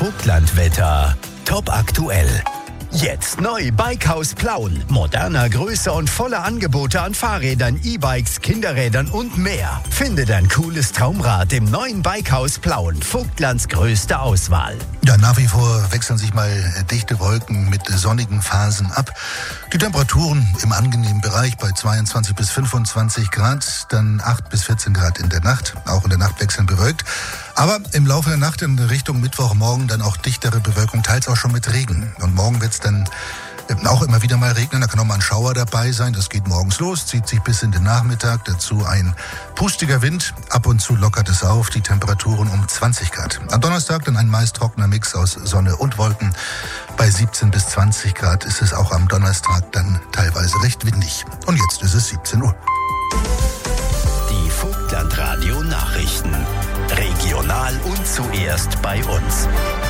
Vogtlandwetter. Top aktuell. Jetzt neu Bikehaus Plauen. Moderner, größer und voller Angebote an Fahrrädern, E-Bikes, Kinderrädern und mehr. Finde dein cooles Traumrad im neuen Bikehaus Plauen. Vogtlands größte Auswahl. Ja, nach wie vor wechseln sich mal dichte Wolken mit sonnigen Phasen ab. Die Temperaturen im angenehmen Bereich bei 22 bis 25 Grad, dann 8 bis 14 Grad in der Nacht. Auch in der Nacht wechseln bewölkt. Aber im Laufe der Nacht in Richtung Mittwochmorgen dann auch dichtere Bewölkung, teils auch schon mit Regen. Und morgen wird es dann auch immer wieder mal regnen, da kann auch mal ein Schauer dabei sein. Das geht morgens los, zieht sich bis in den Nachmittag. Dazu ein pustiger Wind, ab und zu lockert es auf, die Temperaturen um 20 Grad. Am Donnerstag dann ein meist trockener Mix aus Sonne und Wolken. Bei 17 bis 20 Grad ist es auch am Donnerstag dann teilweise recht windig. Und jetzt ist es 17 Uhr. Die Vogtlandradio Nachrichten. Regional und zuerst bei uns.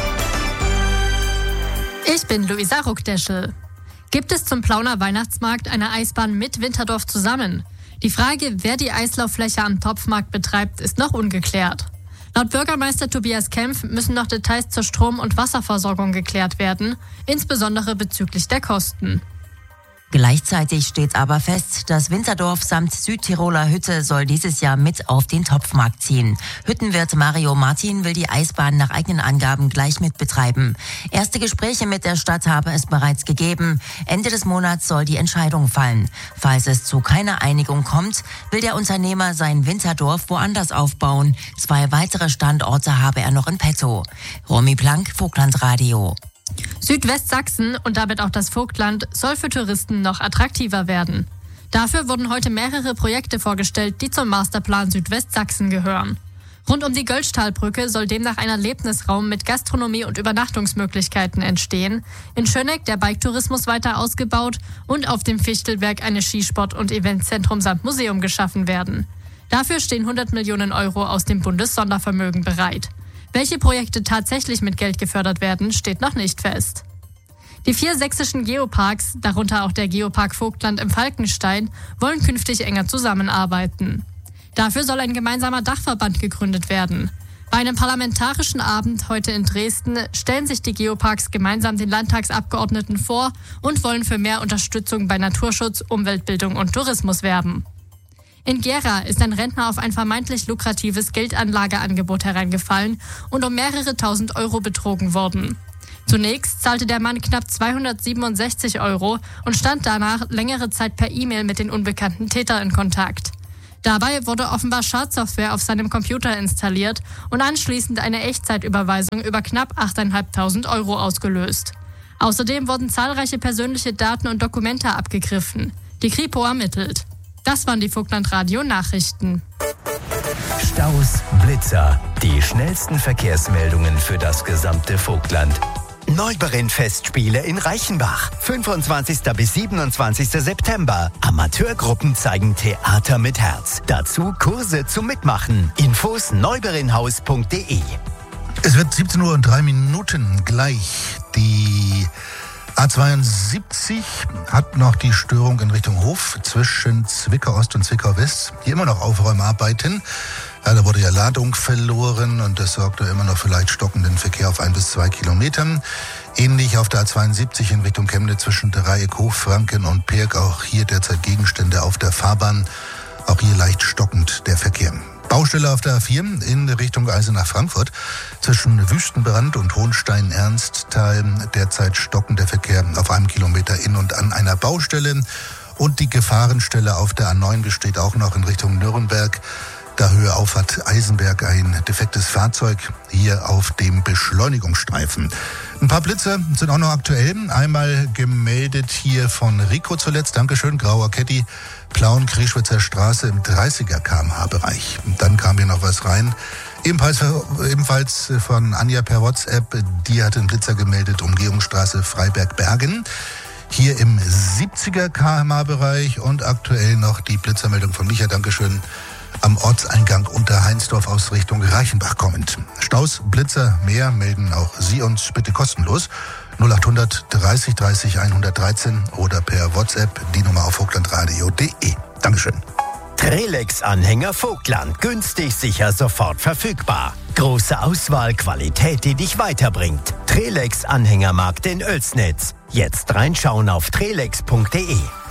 Ich bin Luisa Ruckdeschel. Gibt es zum Plauner Weihnachtsmarkt eine Eisbahn mit Winterdorf zusammen? Die Frage, wer die Eislauffläche am Topfmarkt betreibt, ist noch ungeklärt. Laut Bürgermeister Tobias Kempf müssen noch Details zur Strom- und Wasserversorgung geklärt werden, insbesondere bezüglich der Kosten. Gleichzeitig steht aber fest, das Winterdorf samt Südtiroler Hütte soll dieses Jahr mit auf den Topfmarkt ziehen. Hüttenwirt Mario Martin will die Eisbahn nach eigenen Angaben gleich mit betreiben. Erste Gespräche mit der Stadt habe es bereits gegeben. Ende des Monats soll die Entscheidung fallen. Falls es zu keiner Einigung kommt, will der Unternehmer sein Winterdorf woanders aufbauen. 2 weitere Standorte habe er noch in petto. Romy Plank, Vogtlandradio. Südwestsachsen und damit auch das Vogtland soll für Touristen noch attraktiver werden. Dafür wurden heute mehrere Projekte vorgestellt, die zum Masterplan Südwestsachsen gehören. Rund um die Göllstahlbrücke soll demnach ein Erlebnisraum mit Gastronomie und Übernachtungsmöglichkeiten entstehen. In Schöneck der Biketourismus weiter ausgebaut und auf dem Fichtelberg eine Skisport- und Eventzentrum samt Museum geschaffen werden. Dafür stehen 100 Millionen Euro aus dem Bundessondervermögen bereit. Welche Projekte tatsächlich mit Geld gefördert werden, steht noch nicht fest. Die 4 sächsischen Geoparks, darunter auch der Geopark Vogtland im Falkenstein, wollen künftig enger zusammenarbeiten. Dafür soll ein gemeinsamer Dachverband gegründet werden. Bei einem parlamentarischen Abend heute in Dresden stellen sich die Geoparks gemeinsam den Landtagsabgeordneten vor und wollen für mehr Unterstützung bei Naturschutz, Umweltbildung und Tourismus werben. In Gera ist ein Rentner auf ein vermeintlich lukratives Geldanlageangebot hereingefallen und um mehrere tausend Euro betrogen worden. Zunächst zahlte der Mann knapp 267 Euro und stand danach längere Zeit per E-Mail mit den unbekannten Tätern in Kontakt. Dabei wurde offenbar Schadsoftware auf seinem Computer installiert und anschließend eine Echtzeitüberweisung über knapp 8.500 Euro ausgelöst. Außerdem wurden zahlreiche persönliche Daten und Dokumente abgegriffen. Die Kripo ermittelt. Das waren die Vogtlandradio-Nachrichten. Staus, Blitzer, die schnellsten Verkehrsmeldungen für das gesamte Vogtland. Neuberen-Festspiele in Reichenbach. 25. bis 27. September. Amateurgruppen zeigen Theater mit Herz. Dazu Kurse zum Mitmachen. Infos neuberinhaus.de. Es wird 17 Uhr und 3 Minuten gleich. Die A72 hat noch die Störung in Richtung Hof zwischen Zwickau Ost und Zwickau West. Hier immer noch Aufräumarbeiten. Ja, da wurde ja Ladung verloren und das sorgte immer noch für leicht stockenden Verkehr auf 1 bis 2 Kilometern. Ähnlich auf der A72 in Richtung Chemnitz zwischen Dreieck, Franken und Pirk. Auch hier derzeit Gegenstände auf der Fahrbahn. Auch hier leicht stockend der Verkehr. Baustelle auf der A4 in Richtung Eisenach-Frankfurt. Zwischen Wüstenbrand und Hohenstein-Ernsthal derzeit stockend der Verkehr auf 1 Kilometer in und an einer Baustelle. Und die Gefahrenstelle auf der A9 besteht auch noch in Richtung Nürnberg. Da Höhe Auffahrt Eisenberg ein defektes Fahrzeug hier auf dem Beschleunigungsstreifen. Ein paar Blitze sind auch noch aktuell. Einmal gemeldet hier von Rico zuletzt. Dankeschön, Grauer Ketti, Plauen-Kreschwitzer Straße im 30er km/h-Bereich. Dann kam hier noch was rein. Ebenfalls von Anja per WhatsApp. Die hatte einen Blitzer gemeldet, Umgehungsstraße Freiberg-Bergen. Hier im 70er km/h-Bereich und aktuell noch die Blitzermeldung von Micha. Dankeschön. Am Ortseingang unter Heinsdorf aus Richtung Reichenbach kommend. Staus, Blitzer, mehr melden auch Sie uns bitte kostenlos. 0800 30 30 113 oder per WhatsApp die Nummer auf vogtlandradio.de. Dankeschön. Trelex-Anhänger Vogtland. Günstig, sicher, sofort verfügbar. Große Auswahl, Qualität, die dich weiterbringt. Trelex-Anhängermarkt in Oelsnitz. Jetzt reinschauen auf trelex.de.